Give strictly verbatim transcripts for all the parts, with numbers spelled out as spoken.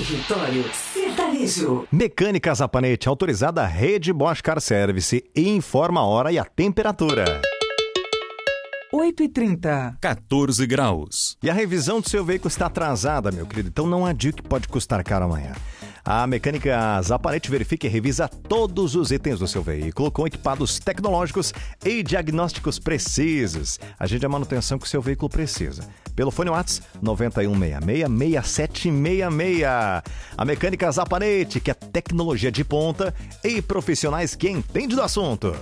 Território Sertanejo. Mecânica Zapanete, autorizada Rede Bosch Car Service, e informa a hora e a temperatura. oito e trinta. quatorze graus. E a revisão do seu veículo está atrasada, meu querido, então não adie que pode custar caro amanhã. A Mecânica Zapanete verifica e revisa todos os itens do seu veículo com equipados tecnológicos e diagnósticos precisos. Agende a manutenção que o seu veículo precisa. Pelo fone WhatsApp nove um seis seis, seis sete seis seis. A Mecânica Zapanete, que é tecnologia de ponta e profissionais que entendem do assunto.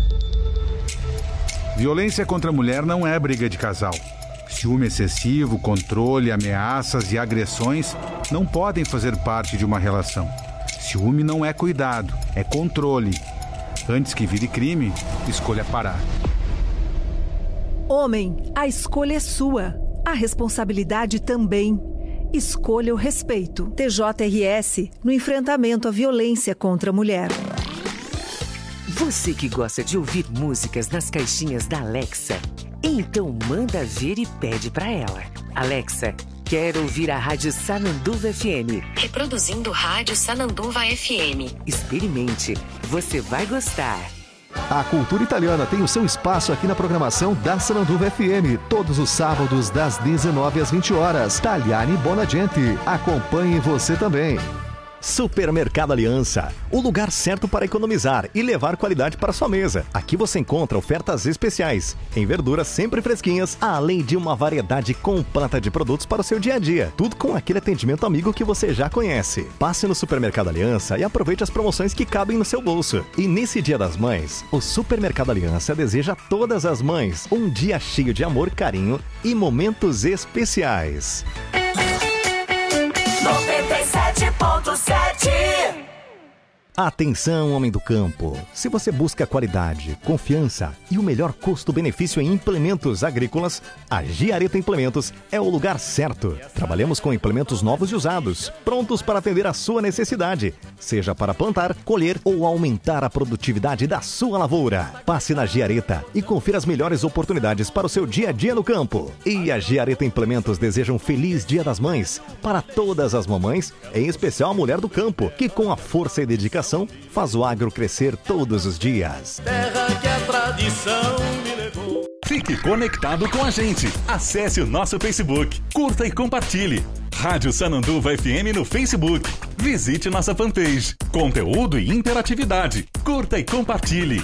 Violência contra a mulher não é briga de casal. Ciúme excessivo, controle, ameaças e agressões não podem fazer parte de uma relação. Ciúme não é cuidado, é controle. Antes que vire crime, escolha parar. Homem, a escolha é sua. A responsabilidade também. Escolha o respeito. T J R S no enfrentamento à violência contra a mulher. Você que gosta de ouvir músicas nas caixinhas da Alexa, então manda ver e pede pra ela. Alexa, quero ouvir a Rádio Sananduva F M. Reproduzindo Rádio Sananduva F M. Experimente, você vai gostar. A cultura italiana tem o seu espaço aqui na programação da Sananduva F M, todos os sábados das dezenove às vinte horas. Tagliani Bonagente, acompanhe você também. Supermercado Aliança, o lugar certo para economizar e levar qualidade para sua mesa. Aqui você encontra ofertas especiais, em verduras sempre fresquinhas, além de uma variedade completa de produtos para o seu dia a dia. Tudo com aquele atendimento amigo que você já conhece. Passe no Supermercado Aliança e aproveite as promoções que cabem no seu bolso. E nesse Dia das Mães, o Supermercado Aliança deseja a todas as mães um dia cheio de amor, carinho e momentos especiais. noventa e sete ponto sete. Atenção, homem do campo! Se você busca qualidade, confiança e o melhor custo-benefício em implementos agrícolas, a Giareta Implementos é o lugar certo. Trabalhamos com implementos novos e usados, prontos para atender a sua necessidade, seja para plantar, colher ou aumentar a produtividade da sua lavoura. Passe na Giareta e confira as melhores oportunidades para o seu dia a dia no campo. E a Giareta Implementos deseja um feliz Dia das Mães para todas as mamães, em especial a mulher do campo, que com a força e dedicação faz o agro crescer todos os dias. Terra que a tradição me levou. Fique conectado com a gente. Acesse o nosso Facebook, curta e compartilhe. Rádio Sananduva F M no Facebook. Visite nossa fanpage. Conteúdo e interatividade. Curta e compartilhe.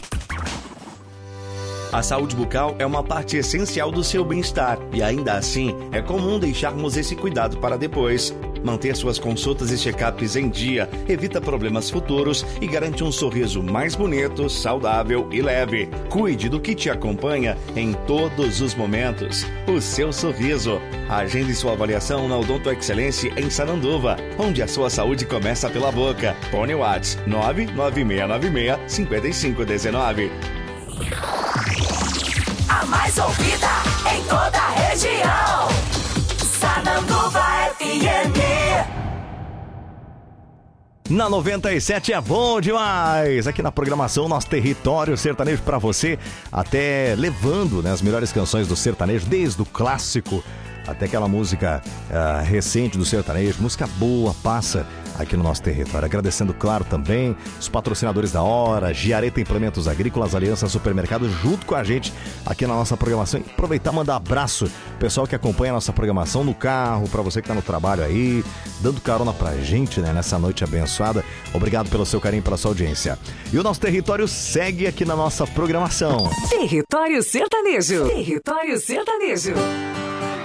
A saúde bucal é uma parte essencial do seu bem-estar e ainda assim é comum deixarmos esse cuidado para depois. Manter suas consultas e check-ups em dia evita problemas futuros e garante um sorriso mais bonito, saudável e leve. Cuide do que te acompanha em todos os momentos. O seu sorriso. Agende sua avaliação na Odonto Excelência em Sananduva, onde a sua saúde começa pela boca. Fone WhatsApp nove nove seis nove seis cinco cinco um nove. A mais ouvida em toda a região. Sananduva F M. Na noventa e sete é bom demais! Aqui na programação, nosso território sertanejo para você, até levando, né, as melhores canções do sertanejo, desde o clássico até aquela música uh, recente do sertanejo, música boa, passa aqui no nosso território. Agradecendo, claro, também os patrocinadores da hora, Giareta Implementos Agrícolas, Aliança Supermercado, junto com a gente aqui na nossa programação. E aproveitar e mandar abraço pessoal que acompanha a nossa programação no carro, para você que tá no trabalho aí, dando carona pra gente, né, nessa noite abençoada. Obrigado pelo seu carinho, pela sua audiência. E o nosso território segue aqui na nossa programação. Território Sertanejo. Território Sertanejo.